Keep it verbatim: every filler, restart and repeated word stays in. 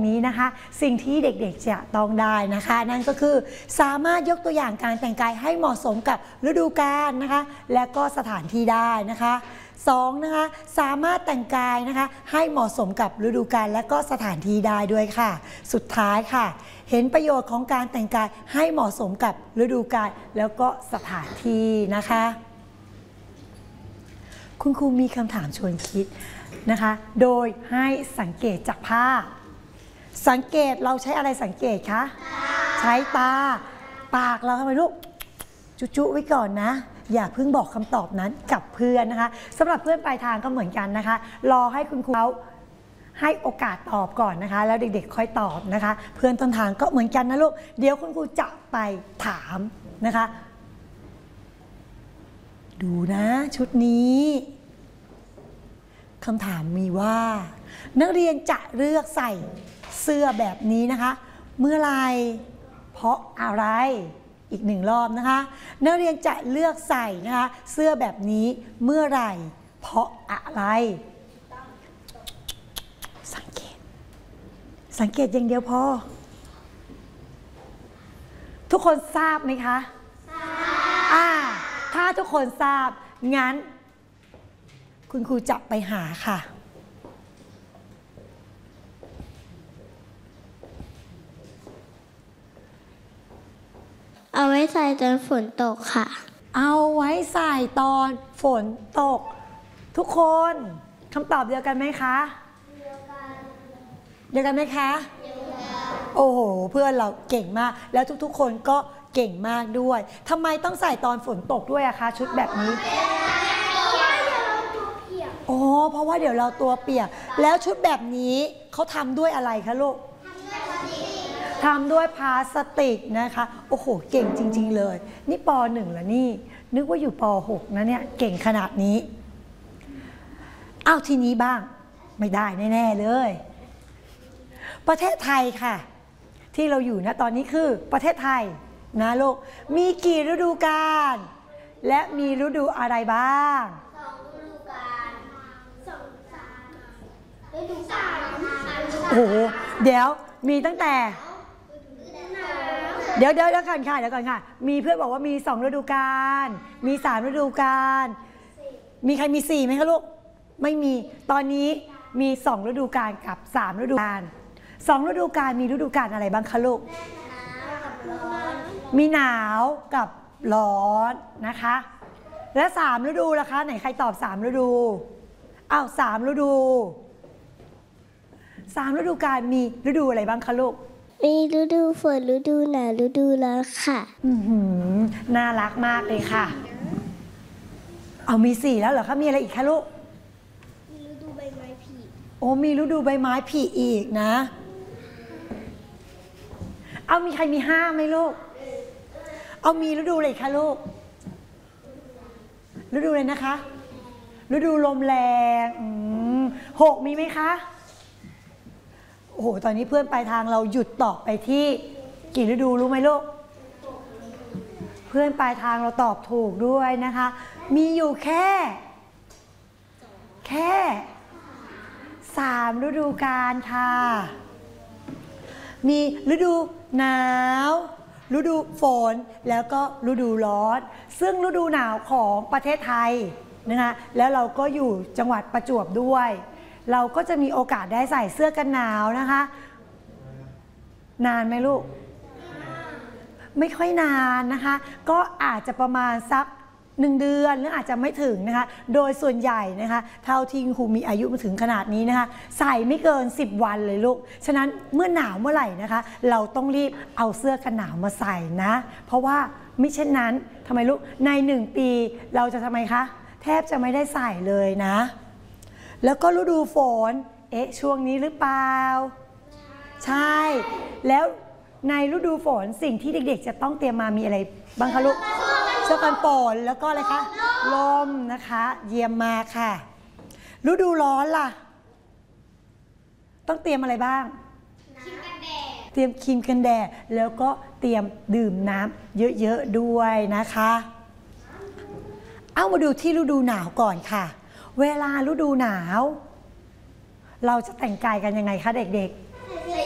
นี้นะคะสิ่งที่เด็กๆจะต้องได้นะคะนั่นก็คือสามารถยกตัวอย่างการแต่งกายให้เหมาะสมกับฤดูกาลนะคะและก็สถานที่ได้นะคะสองนะคะสามารถแต่งกายนะคะให้เหมาะสมกับฤดูกาลและก็สถานที่ได้ด้วยค่ะสุดท้ายค่ะเห็นประโยชน์ของการแต่งกายให้เหมาะสมกับฤดูกาลแล้วก็สถานที่นะคะคุณครูมีคำถามชวนคิดนะคะโดยให้สังเกตจากภาพสังเกตเราใช้อะไรสังเกตคะใช้ตาปากเราทำไมลูกจุ๊ๆไว้ก่อนนะอย่าเพิ่งบอกคำตอบนั้นกับเพื่อนนะคะสำหรับเพื่อนปลายทางก็เหมือนกันนะคะรอให้คุณครูเขาให้โอกาสตอบก่อนนะคะแล้วเด็กๆค่อยตอบนะคะเพื่อนต้นทางก็เหมือนกันนะลูกเดี๋ยวคุณครูจะไปถามนะคะดูนะชุดนี้คำถามมีว่านักเรียนจะเลือกใส่เสื้อแบบนี้นะคะเมื่อไรเพราะอะไรอีกหนึ่งรอบนะคะนักเรียนจะเลือกใส่นะคะเสื้อแบบนี้เมื่อไรเพราะอะไรสังเกตสังเกตอย่างเดียวพอทุกคนทราบไหมคะทราบอ่าถ้าทุกคนทราบงั้นคุณครูจะไปหาค่ะเอาไว้ใส่ตอนฝนตกค่ะเอาไว้ใส่ตอนฝนตกทุกคนคำตอบเดียวกันไหมคะเดียวกันเดียวกันไหมคะเดียวกันโอ้โหเพื่อนเราเก่งมากแล้วทุกๆคนก็เก่งมากด้วยทำไมต้องใส่ตอนฝนตกด้วยอะคะชุดแบบนี้อ๋อเพราะว่าเดี๋ยวเราตัวเปียกแล้วชุดแบบนี้เขาทำด้วยอะไรคะลูกทำด้วยพลาสติกนะคะโอ้โหเก่งจริงๆเลยนี่ป หนึ่งแล้วนี่นึกว่าอยู่ป หกนะเนี่ยเก่งขนาดนี้เอาทีนี้บ้างไม่ได้แน่ๆเลยประเทศไทยค่ะที่เราอยู่นะตอนนี้คือประเทศไทยนะลูกมีกี่ฤดูกาลและมีฤดูอะไรบ้างสองฤดูกาลสองสามฤดูกาลโอ้โหเดี๋ยวมีตั้งแต่เดี๋ยวเดี๋ยวเดี๋ยวก่อนค่ะเดี๋ยวก่อนค่ะมีเพื่อนบอกว่ามีสองฤดูกาลมีสามฤดูกาลมีใครมีสี่ไหมคะลูกไม่มีตอนนี้มีสองฤดูกาลกับสามฤดูกาลสองฤดูกาลมีฤดูกาลอะไรบ้างคะลูกมีหนาวกับร้อนนะคะและสามฤดูล่ะคะไหนใครตอบสามฤดูอ้าวสามฤดูสามฤดูกาลมีฤดูอะไรบ้างคะลูกมีฤดูฝนฤดูหนาวฤดูร้อนค่ะอือหือน่ารักมากเลยค่ะเอามีสี่แล้วเหรอคะมีอะไรอีกคะลูกมีฤดูใบไม้ผลิโอ้มีฤดูใบไม้ผลิอีกนะเอามีใครมีห้าไหมลูกเอามีฤดูอะไรคะลูกฤดูอะไรนะคะฤดูลมแรงหกมีไหมคะโอ้โหตอนนี้เพื่อนปลายทางเราหยุดตอบไปที่กี่ฤดูรู้ไหมลูกเพื่อนปลายทางเราตอบถูกด้วยนะคะมีอยู่แค่แค่สามฤดูกาลค่ะมีฤดูหนาวฤดูฝนแล้วก็ฤดูร้อนซึ่งฤดูหนาวของประเทศไทยนะคะแล้วเราก็อยู่จังหวัดประจวบด้วยเราก็จะมีโอกาสได้ใส่เสื้อกันหนาวนะคะนานไหมลูกไม่ค่อยนานนะคะก็อาจจะประมาณสักหนึ่งเดือนหรืออาจจะไม่ถึงนะคะโดยส่วนใหญ่นะคะเท่าที่ครูมีอายุมาถึงขนาดนี้นะคะใส่ไม่เกินสิบวันเลยลูกฉะนั้นเมื่อหนาวเมื่อไหร่นะคะเราต้องรีบเอาเสื้อกันหนาวมาใส่นะเพราะว่าไม่เช่นนั้นทำไมลูกในหนึ่งปีเราจะทำไมคะแทบจะไม่ได้ใส่เลยนะแล้วก็ฤดูฝนเอ๊ะช่วงนี้หรือเปล่าใช่แล้วในฤดูฝนสิ่งที่เด็กๆจะต้องเตรียมมามีอะไรบ้างคะลูกเสื้อกันฝนแล้วก็อะไรคะลมนะคะเยี่ยมมากค่ะฤดูร้อนล่ะต้องเตรียมอะไรบ้างเตรียมครีมกันแดดแล้วก็เตรียมดื่มน้ำเยอะๆด้วยนะคะเอามาดูที่ฤดูหนาวก่อนค่ะเวลาฤดูหนาวเราจะแต่งกายกันยังไงคะเด็กๆ